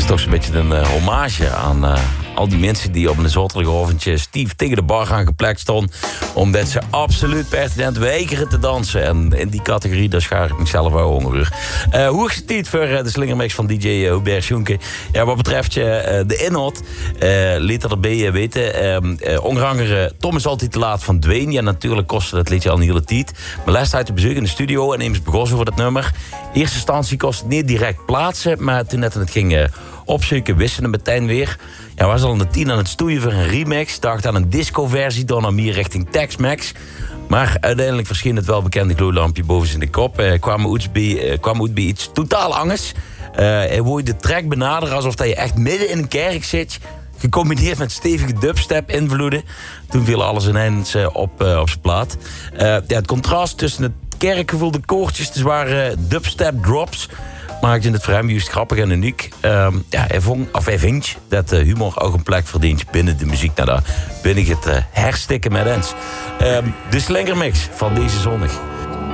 is toch zo'n beetje een hommage aan al die mensen die op een zoterdagavondje stief tegen de bar gaan geplakt stonden, omdat ze absoluut pertinent weigeren te dansen. En in die categorie, daar schaar ik mezelf wel hongerig. Hoe is het niet voor de slingermix van DJ Hubert Schoenke? Ja, wat betreft de inhoud, liet er erbij weten. Onder andere, Tom is altijd te laat van Dwayne. Ja, natuurlijk kostte dat liedje al een hele tijd. Maar laatst uit de bezoek in de studio en eens begonnen over dat nummer. In eerste instantie kost het niet direct plaatsen, maar toen net het ging opzoeken, wisten we meteen weer. Ja, was al in de 10 aan het stoeien voor een remix. Dacht aan een disco-versie, dan naar meer richting Tex-Mex. Maar uiteindelijk verscheen het welbekende gloeilampje boven zijn kop. Kwam uit bij iets totaal anders. Hij wou je de track benaderen alsof je echt midden in een kerk zit. Gecombineerd met stevige dubstep-invloeden. Toen viel alles ineens op zijn plaat. Het contrast tussen het kerkgevulde koortjes, de zware dubstep-drops, maakte het voor hem juist grappig en uniek. Hij vindt dat humor ook een plek verdient binnen de muziek. Nou, daar ben ik het herstikken met eens. De slingermix van deze zondag.